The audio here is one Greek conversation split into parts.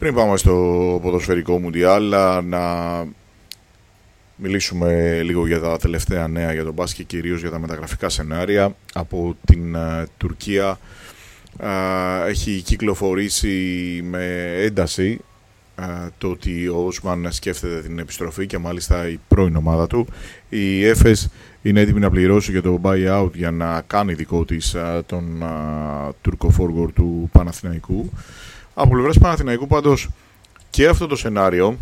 Πριν πάμε στο ποδοσφαιρικό Μουντιάλ, να μιλήσουμε λίγο για τα τελευταία νέα για τον μπάσκετ, κυρίως για τα μεταγραφικά σενάρια. Από την Τουρκία έχει κυκλοφορήσει με ένταση το ότι ο Όσμαν σκέφτεται την επιστροφή και μάλιστα η πρώην ομάδα του. Η Έφες είναι έτοιμη να πληρώσει για το buyout για να κάνει δικό της τον Τούρκο forward του Παναθηναϊκού. Από πλευράς Παναθηναϊκού πάντως και αυτό το σενάριο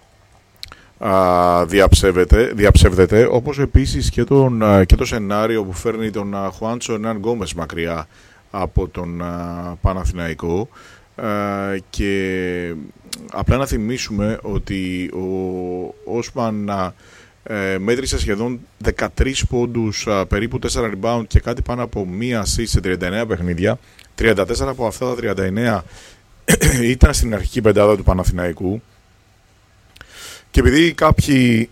διαψεύδεται, όπως επίσης και το σενάριο που φέρνει τον Χουάντσο Ερνάν Γκόμες μακριά από τον Παναθηναϊκό. Και απλά να θυμίσουμε ότι ο Όσμαν μέτρησε σχεδόν 13 πόντους, περίπου 4 rebound και κάτι πάνω από μία assist σε 39 παιχνίδια. 34 από αυτά τα 39 ήταν στην αρχική πεντάδα του Παναθηναϊκού. Και επειδή κάποιοι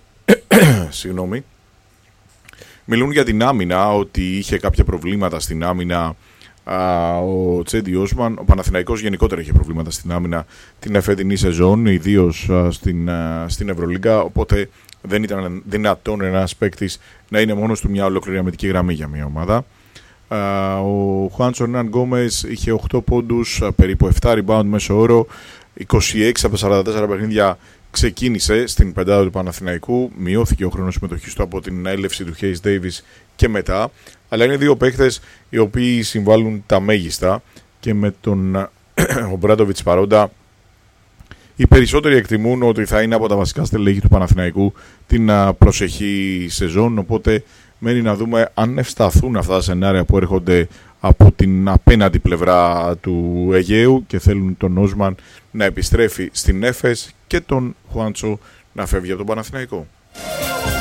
μιλούν για την άμυνα, ότι είχε κάποια προβλήματα στην άμυνα ο Τσέντι Όσμαν, ο Παναθηναϊκός γενικότερα είχε προβλήματα στην άμυνα την εφετινή σεζόν, ιδίως στην Ευρωλίγκα, οπότε δεν ήταν δυνατόν ένας παίκτης να είναι μόνος του μια ολόκληρη αμυντική γραμμή για μια ομάδα. Ο Χουάντσο Ερνάν Γκόμες είχε 8 πόντους, περίπου 7 rebound μέσο όρο, 26 από 44 παιχνίδια ξεκίνησε στην πεντάδα του Παναθηναϊκού, μειώθηκε ο χρόνος συμμετοχής του από την έλευση του Hayes Davis και μετά, αλλά είναι δύο παίχτες οι οποίοι συμβάλλουν τα μέγιστα και με τον Ομπράντοβιτς παρόντα οι περισσότεροι εκτιμούν ότι θα είναι από τα βασικά στελέχη του Παναθηναϊκού την προσεχή σεζόν, οπότε μένει να δούμε αν ευσταθούν αυτά τα σενάρια που έρχονται από την απέναντι πλευρά του Αιγαίου και θέλουν τον Όσμαν να επιστρέφει στην Έφες και τον Χουάντσο να φεύγει από τον Παναθηναϊκό.